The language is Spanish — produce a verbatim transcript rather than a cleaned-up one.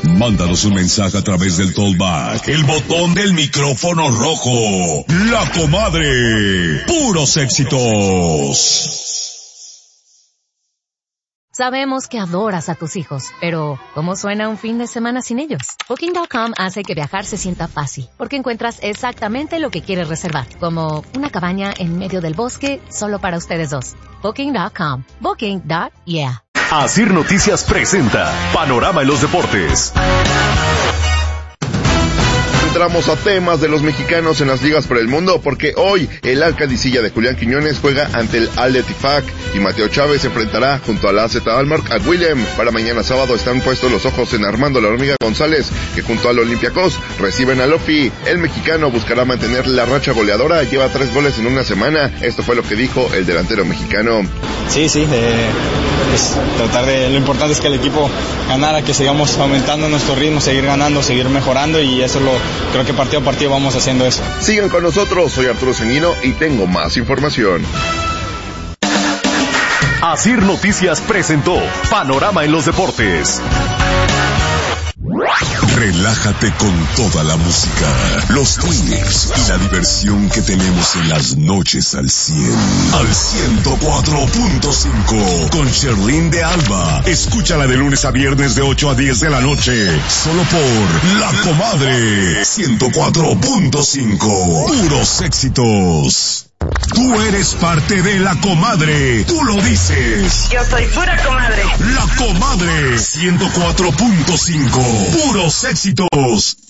Mándanos un mensaje a través del Tollback, el botón del micrófono rojo. La Comadre. Puros éxitos. Sabemos que adoras a tus hijos, pero ¿cómo suena un fin de semana sin ellos? Booking punto com hace que viajar se sienta fácil, porque encuentras exactamente lo que quieres reservar, como una cabaña en medio del bosque solo para ustedes dos. Booking punto com. Booking. Yeah. Asir Noticias presenta Panorama en los Deportes. Entramos a temas de los mexicanos en las ligas por el mundo, porque hoy el Alcadicilla de Julián Quiñones juega ante el Al-Ettifaq y Mateo Chávez se enfrentará junto al A Z Alkmaar a Willem. Para mañana sábado están puestos los ojos en Armando La Hormiga González, que junto al Olympiacos reciben al Lofi. El mexicano buscará mantener la racha goleadora, lleva tres goles en una semana. Esto fue lo que dijo el delantero mexicano. Sí, sí, eh, pues tratar de, lo importante es que el equipo ganara, que sigamos aumentando nuestro ritmo, seguir ganando, seguir mejorando, y eso lo creo que partido a partido vamos haciendo eso. Sigan con nosotros, soy Arturo Ceñino y tengo más información. Asir Noticias presentó Panorama en los Deportes. Relájate con toda la música, los tweets y la diversión que tenemos en las noches al cien. Al ciento cuatro punto cinco con Sherlyn de Alba. Escúchala de lunes a viernes de ocho a diez de la noche. Solo por La Comadre. ciento cuatro punto cinco. Puros éxitos. Tú eres parte de La Comadre. Tú lo dices. Yo soy pura comadre. La Comadre. ciento cuatro punto cinco. Puros éxitos.